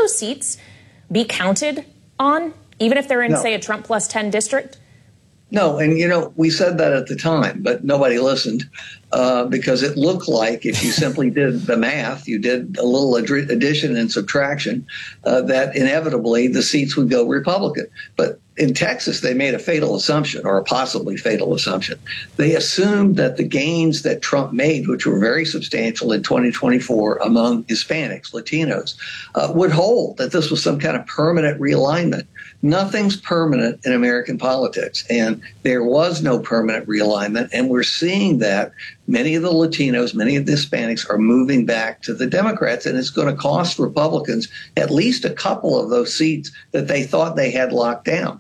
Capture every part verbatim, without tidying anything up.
those seats be counted on, even if they're in, No. say, a Trump plus ten district? No, and, you know, we said that at the time, but nobody listened uh, because it looked like if you simply did the math, you did a little ad- addition and subtraction, uh, that inevitably the seats would go Republican. But in Texas, they made a fatal assumption, or a possibly fatal assumption. They assumed that the gains that Trump made, which were very substantial in twenty twenty-four among Hispanics, Latinos, uh, would hold, that this was some kind of permanent realignment. Nothing's permanent in American politics, and there was no permanent realignment. And we're seeing that many of the Latinos, many of the Hispanics are moving back to the Democrats, and it's going to cost Republicans at least a couple of those seats that they thought they had locked down.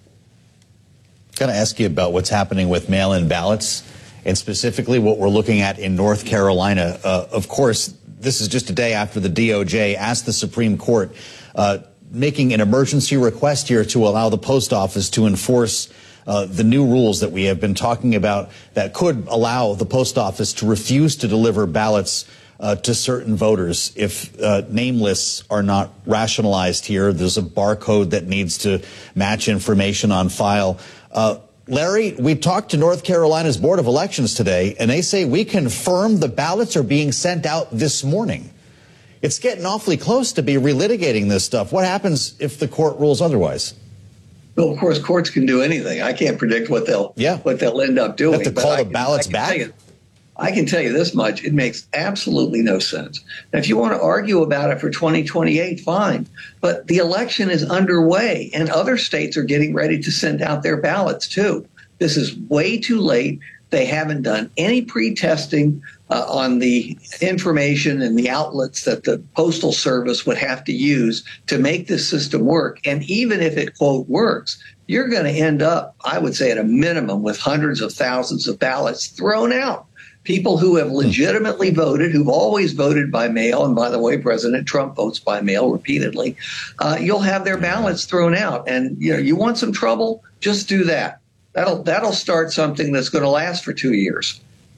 Going to ask you about what's happening with mail-in ballots, and specifically what we're looking at in North Carolina. Uh, of course, this is just a day after the D O J asked the Supreme Court, uh, making an emergency request here to allow the post office to enforce uh, the new rules that we have been talking about that could allow the post office to refuse to deliver ballots uh, to certain voters if uh, name lists are not rationalized here. There's a barcode that needs to match information on file. Uh, Larry, we talked to North Carolina's Board of Elections today, and they say we confirm the ballots are being sent out this morning. It's getting awfully close to be relitigating this stuff. What happens if the court rules otherwise? Well, of course, courts can do anything. I can't predict what they'll yeah. what they'll end up doing. Have to call the ballots back? You, I can tell you this much. It makes absolutely no sense. Now, if you want to argue about it for twenty twenty-eight, fine. But the election is underway, and other states are getting ready to send out their ballots, too. This is way too late. They haven't done any pre-testing uh, on the information and the outlets that the Postal Service would have to use to make this system work. And even if it, quote, works, you're going to end up, I would say, at a minimum with hundreds of thousands of ballots thrown out. People who have legitimately voted, who've always voted by mail, and by the way, President Trump votes by mail repeatedly, uh, you'll have their ballots thrown out. And you know, you want some trouble? Just do that. That'll that'll start something that's going to last for two years.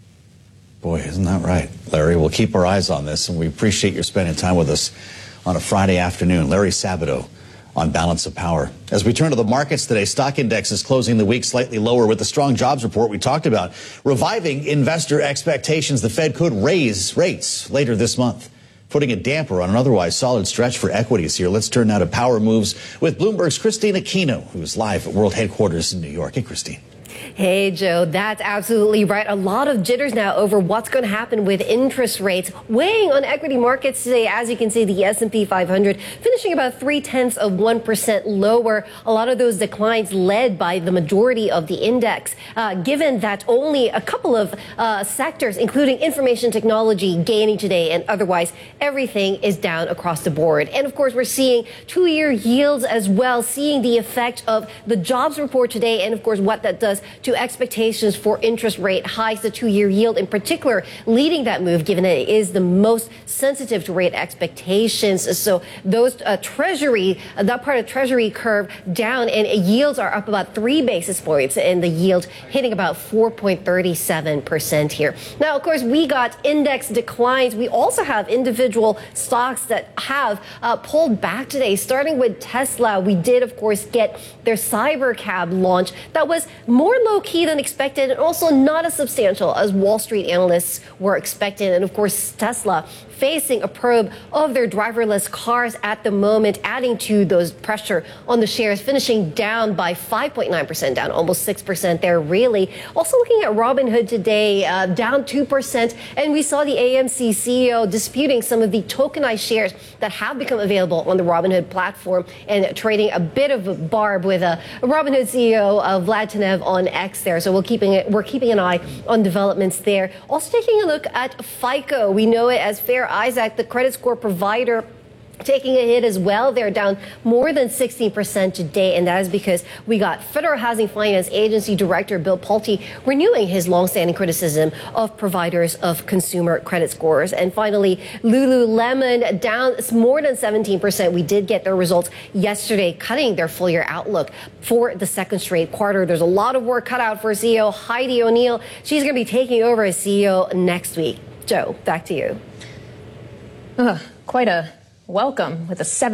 Boy, isn't that right, Larry? We'll keep our eyes on this, and we appreciate your spending time with us on a Friday afternoon. Larry Sabato on Balance of Power. As we turn to the markets today, stock index is closing the week slightly lower with the strong jobs report we talked about, reviving investor expectations the Fed could raise rates later this month, putting a damper on an otherwise solid stretch for equities here. Let's turn now to power moves with Bloomberg's Christine Aquino, who's live at World Headquarters in New York. Hey, Christine. Hey, Joe, that's absolutely right. A lot of jitters now over what's going to happen with interest rates weighing on equity markets today. As you can see, the S and P five hundred finishing about three tenths of one percent lower. A lot of those declines led by the majority of the index, uh, given that only a couple of uh, sectors, including information technology, gaining today, and otherwise everything is down across the board. And of course, we're seeing two-year yields as well, seeing the effect of the jobs report today, and of course what that does to expectations for interest rate hikes, the two-year yield in particular leading that move, given that it is the most sensitive to rate expectations. So those uh, Treasury, uh, that part of Treasury curve down, and yields are up about three basis points, and the yield hitting about four point three seven percent here. Now, of course, we got index declines. We also have individual stocks that have uh, pulled back today, starting with Tesla. We did, of course, get their Cybercab launch that was more low-key than expected, and also not as substantial as Wall Street analysts were expecting. And of course, Tesla facing a probe of their driverless cars at the moment, adding to those pressure on the shares, finishing down by five point nine percent, down almost six percent there, really. Also looking at Robinhood today, uh, down two percent, and we saw the A M C C E O disputing some of the tokenized shares that have become available on the Robinhood platform, and trading a bit of a barb with a Robinhood C E O uh, Vlad Tenev on X there. So we're keeping it, we're keeping an eye on developments there. Also taking a look at FICO. We know it as Fair Isaac, the credit score provider, taking a hit as well. They're down more than sixteen percent today, and that is because we got Federal Housing Finance Agency Director Bill Pulte renewing his longstanding criticism of providers of consumer credit scores. And finally, Lululemon down more than seventeen percent. We did get their results yesterday, cutting their full year outlook for the second straight quarter. There's a lot of work cut out for C E O Heidi O'Neill. She's going to be taking over as C E O next week. Joe, back to you. Uh, quite a welcome with a seven.